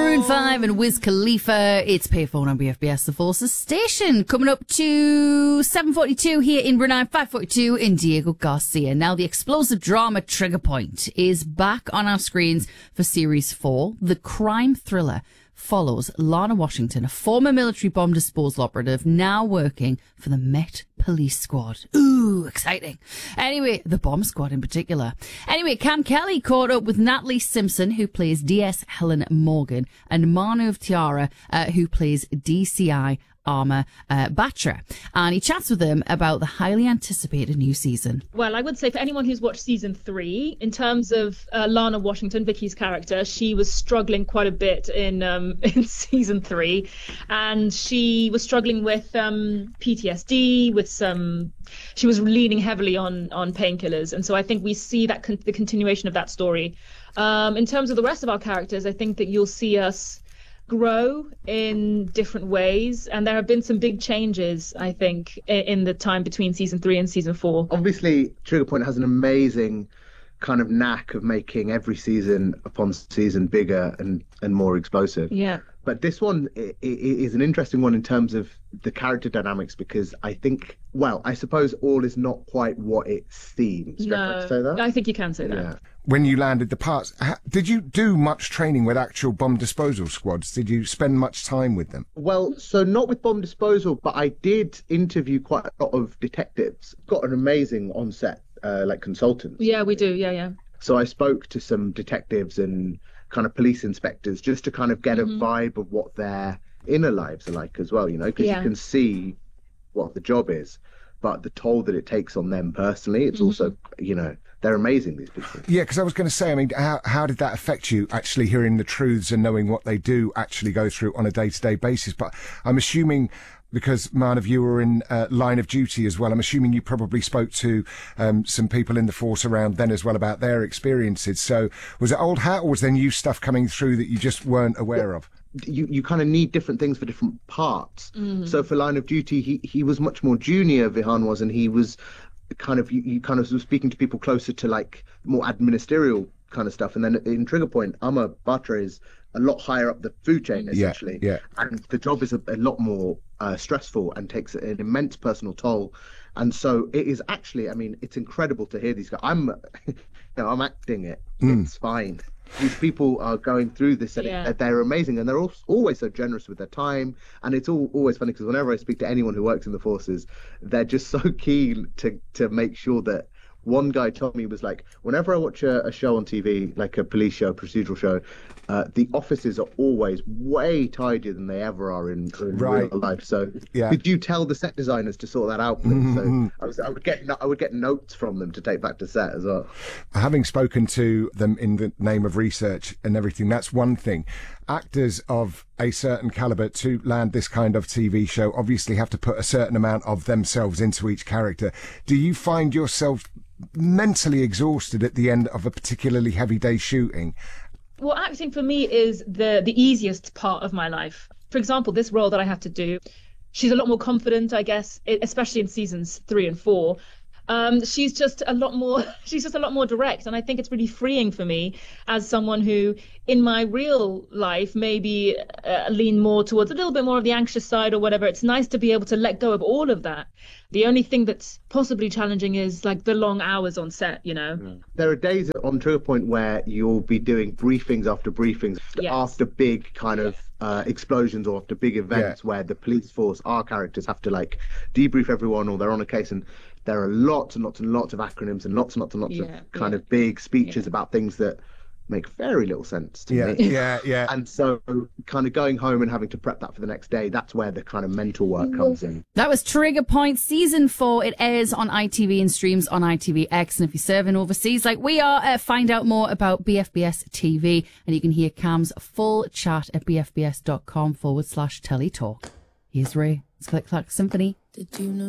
Maroon 5 and Wiz Khalifa. It's Payphone on BFBS, the Forces station. Coming up to 7:42 here in Brunei, 5:42 in Diego Garcia. Now, the explosive drama Trigger Point is back on our screens for Series 4. The crime thriller follows Lana Washington, a former military bomb disposal operative now working for the Met Police Squad. Ooh, exciting. Anyway, the bomb squad in particular. Anyway, Cam Kelly caught up with Natalie Simpson, who plays DS Helen Morgan, and Manu Tiara, who plays DCI Arma Batra. And he chats with them about the highly anticipated new season. Well, I would say for anyone who's watched season 3, in terms of Lana Washington, Vicky's character, she was struggling quite a bit in season 3, and she was struggling with PTSD, with she was leaning heavily on painkillers, and so I think we see that the continuation of that story. In terms of the rest of our characters, I think that you'll see us grow in different ways, and there have been some big changes, I think, in the time between season 3 and season 4. Obviously, Trigger Point has an amazing kind of knack of making every season upon season bigger and more explosive. Yeah. But this one is an interesting one in terms of the character dynamics, because I think, well, I suppose all is not quite what it seems. No, say that? I think you can say that. Yeah. When you landed the parts, did you do much training with actual bomb disposal squads? Did you spend much time with them? Well, so not with bomb disposal, but I did interview quite a lot of detectives. Got an amazing on-set consultants. Yeah, we do. Yeah. So I spoke to some detectives and kind of police inspectors just to kind of get a vibe of what their inner lives are like as well, you know, because you can see what the job is, but the toll that it takes on them personally, it's also, you know, they're amazing, these people. Yeah, because I was going to say, I mean, how did that affect you, actually hearing the truths and knowing what they do actually go through on a day-to-day basis? But I'm assuming, because Manav, you were in line of duty as well, I'm assuming you probably spoke to some people in the force around then as well about their experiences. So was it old hat, or was there new stuff coming through that you just weren't aware of? You kind of need different things for different parts. So for line of duty, he was much more junior, Vihan was, and he was kind of, you kind of was speaking to people closer to like more administerial kind of stuff. And then in Trigger Point, Arma Batra is a lot higher up the food chain, essentially. Yeah. And the job is a lot more stressful and takes an immense personal toll. And so it is actually, I mean, it's incredible to hear these guys. I'm acting it. It's fine. These people are going through this, and they're amazing, and they're always so generous with their time. And it's always funny, because whenever I speak to anyone who works in the forces, they're just so keen to make sure that. One guy told me, was like, whenever I watch a show on TV, like a police show, procedural show, the offices are always way tidier than they ever are in real life. So could you tell the set designers to sort that out, please? So I would get notes from them to take back to set as well. Having spoken to them in the name of research and everything, that's one thing. Actors of a certain caliber to land this kind of TV show obviously have to put a certain amount of themselves into each character. Do you find yourself mentally exhausted at the end of a particularly heavy day shooting? Well, acting for me is the easiest part of my life. For example, this role that I have to do, she's a lot more confident, I guess, especially in seasons 3 and 4. She's just a lot more direct, and I think it's really freeing for me as someone who in my real life maybe lean more towards a little bit more of the anxious side or whatever. It's nice to be able to let go of all of that. The only thing that's possibly challenging is like the long hours on set, you know. There are days on Trigger Point where you'll be doing briefings after briefings after big kind of explosions or after big events where the police force, our characters, have to like debrief everyone, or they're on a case, and there are lots and lots and lots of acronyms and lots of kind of big speeches about things that make very little sense to me. Yeah. And so kind of going home and having to prep that for the next day, that's where the kind of mental work comes in. That was Trigger Point Season 4. It airs on ITV and streams on ITVX. And if you're serving overseas like we are, find out more about BFBS TV. And you can hear Cam's full chat at bfbs.com/teletalk. Here's Ray. It's Click Clack Symphony. Did you know?